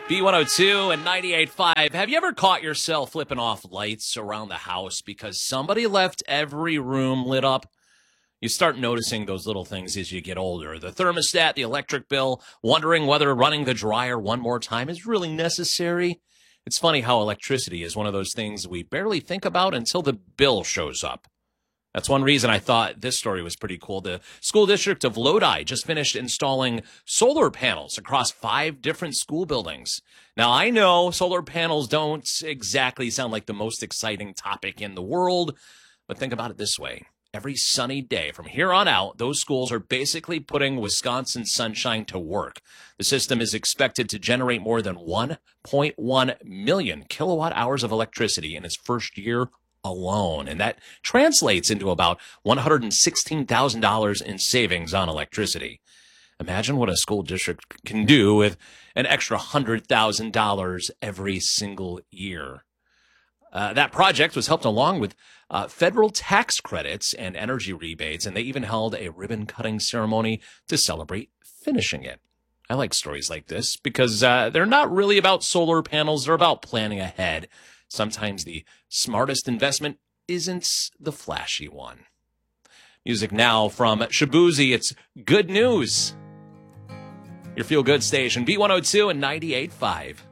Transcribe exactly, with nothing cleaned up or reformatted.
B one oh two and ninety-eight point five. Have you ever caught yourself flipping off lights around the house because somebody left every room lit up? You start noticing those little things as you get older. The thermostat, the electric bill, wondering whether running the dryer one more time is really necessary. It's funny how electricity is one of those things we barely think about until the bill shows up. That's one reason I thought this story was pretty cool. The school district of Lodi just finished installing solar panels across five different school buildings. Now, I know solar panels don't exactly sound like the most exciting topic in the world, but think about it this way. Every sunny day from here on out, those schools are basically putting Wisconsin sunshine to work. The system is expected to generate more than one point one million kilowatt hours of electricity in its first year alone, and that translates into about one hundred sixteen thousand dollars in savings on electricity. Imagine what a school district can do with an extra one hundred thousand dollars every single year. Uh, that project was helped along with uh, federal tax credits and energy rebates, and they even held a ribbon-cutting ceremony to celebrate finishing it. I like stories like this because uh, they're not really about solar panels. They're about planning ahead. Sometimes the smartest investment isn't the flashy one. Music now from Shaboozey. It's Good News. Your feel-good station, B one oh two and ninety-eight point five.